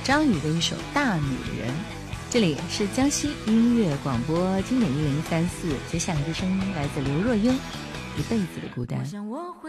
张宇的一首《大女人》。这里是江西音乐广播经典1034，接下来的声音来自刘若英，《一辈子的孤单》。